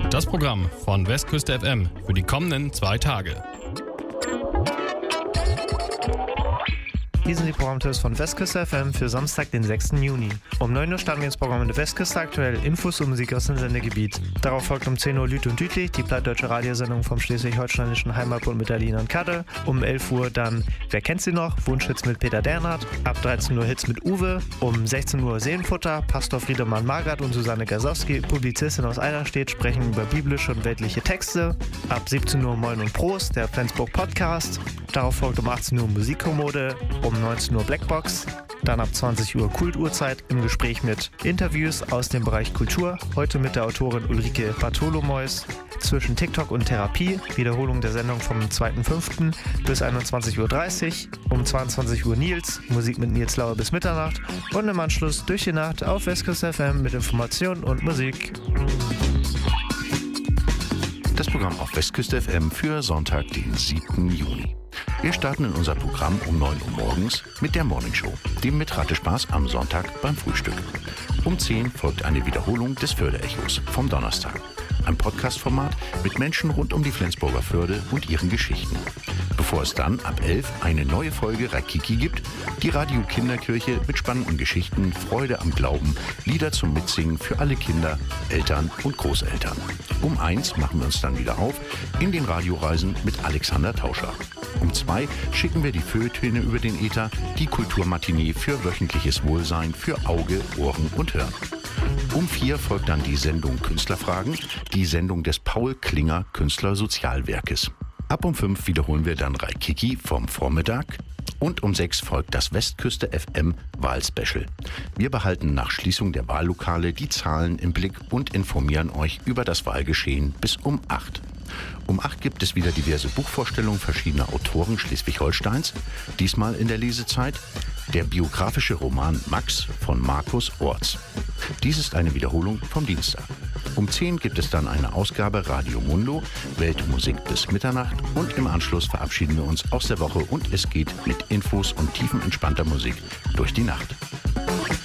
Das Programm von Westküste FM für die kommenden 2 Tage. Hier sind die Programmtipps von Westküste FM für Samstag, den 6. Juni. Um 9 Uhr starten wir ins Programm in der Westküste aktuell Infos und Musik aus dem Sendegebiet. Darauf folgt um 10 Uhr Lüt und Dütlich, die plattdeutsche Radiosendung vom schleswig-holsteinischen Heimatbund mit Berlin und Katte. Um 11 Uhr dann Wer kennt sie noch? Wunschhits mit Peter Dernhardt. Ab 13 Uhr Hits mit Uwe. Um 16 Uhr Seelenfutter. Pastor Friedemann Magath und Susanne Gasowski, Publizistin aus Eiderstedt, sprechen über biblische und weltliche Texte. Ab 17 Uhr Moin und Prost, der Flensburg Podcast. Darauf folgt um 18 Uhr Musikkommode. Um 19 Uhr Blackbox, dann ab 20 Uhr Kulturzeit im Gespräch mit Interviews aus dem Bereich Kultur, heute mit der Autorin Ulrike Bartholomäus, zwischen TikTok und Therapie, Wiederholung der Sendung vom 2.5. bis 21.30 Uhr, um 22 Uhr Nils, Musik mit Nils Lauer bis Mitternacht und im Anschluss durch die Nacht auf Westküste FM mit Informationen und Musik. Das Programm auf Westküste FM für Sonntag, den 7. Juni. Wir starten in unser Programm um 9 Uhr morgens mit der Morning Show, dem mit Ratespaß am Sonntag beim Frühstück. Um 10 folgt eine Wiederholung des Förde-Echos vom Donnerstag. Ein Podcast-Format mit Menschen rund um die Flensburger Förde und ihren Geschichten. Bevor es dann ab 11 eine neue Folge Raikiki gibt, die Radio Kinderkirche mit spannenden Geschichten, Freude am Glauben, Lieder zum Mitsingen für alle Kinder, Eltern und Großeltern. Um 1 machen wir uns dann wieder auf in den Radioreisen mit Alexander Tauscher. Um 2 schicken wir die Feuilletöne über den Äther, die Kulturmatinee für wöchentliches Wohlsein für Auge, Ohren und Hirn. Um 4 folgt dann die Sendung Künstlerfragen, die Sendung des Paul Klinger Künstlersozialwerkes. Ab um 5 wiederholen wir dann Raikiki vom Vormittag und um 6 folgt das Westküste FM Wahlspecial. Wir behalten nach Schließung der Wahllokale die Zahlen im Blick und informieren euch über das Wahlgeschehen bis um 8. Um 8 gibt es wieder diverse Buchvorstellungen verschiedener Autoren Schleswig-Holsteins, diesmal in der Lesezeit der biografische Roman Max von Markus Orts. Dies ist eine Wiederholung vom Dienstag. Um 10 gibt es dann eine Ausgabe Radio Mundo, Weltmusik bis Mitternacht und im Anschluss verabschieden wir uns aus der Woche und es geht mit Infos und tiefenentspannter Musik durch die Nacht.